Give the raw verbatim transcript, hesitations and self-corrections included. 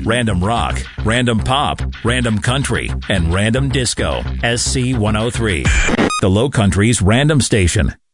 random rock, random pop, random country, and random disco. S C one oh three. The Low Country's random station.